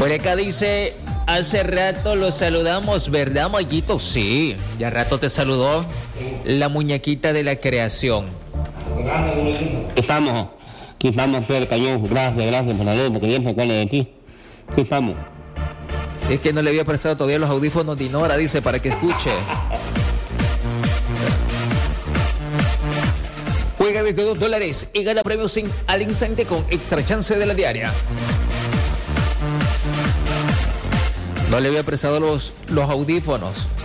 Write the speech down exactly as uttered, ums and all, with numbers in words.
Por acá dice, hace rato los saludamos, ¿verdad, Mayito? Sí, ya rato te saludó la muñequita de la creación. Aquí estamos, aquí estamos cerca, yo. Gracias, gracias por la luz, porque Dios se acuerde de ti. Aquí estamos. Es que no le había prestado todavía los audífonos de Dinora, dice, para que escuche. Juega desde dos dólares y gana premios sin, al instante con extra chance de la diaria. No le había prestado los, los audífonos.